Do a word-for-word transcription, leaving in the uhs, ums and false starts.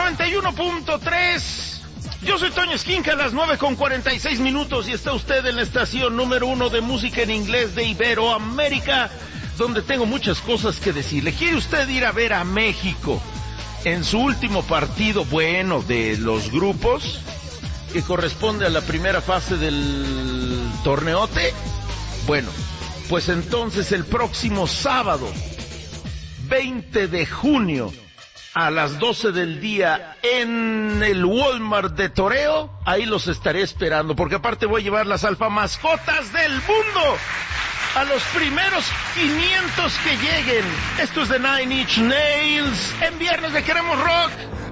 noventa y uno punto tres. Yo soy Toño Esquinca, a las nueve con cuarenta y seis minutos, y está usted en la estación número uno de música en inglés de Iberoamérica, donde tengo muchas cosas que decirle. ¿Quiere usted ir a ver a México en su último partido, bueno, de los grupos, que corresponde a la primera fase del torneote? Bueno, pues entonces el próximo sábado, veinte de junio, a las doce del día, en el Walmart de Toreo, ahí los estaré esperando, porque aparte voy a llevar las alfa mascotas del mundo a los primeros quinientos que lleguen. Esto es de Nine Inch Nails, en Viernes de Queremos Rock.